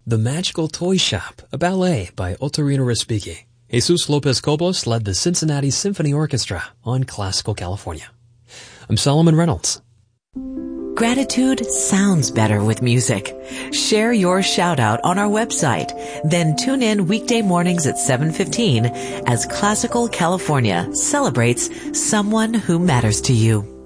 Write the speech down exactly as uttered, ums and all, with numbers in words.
The Magical Toy Shop, a ballet by Otorino Respighi. Jesus Lopez Cobos led the Cincinnati Symphony Orchestra on Classical California. I'm Solomon Reynolds. Gratitude sounds better with music. Share your shout out on our website. Then tune in weekday mornings at seven fifteen as Classical California celebrates someone who matters to you.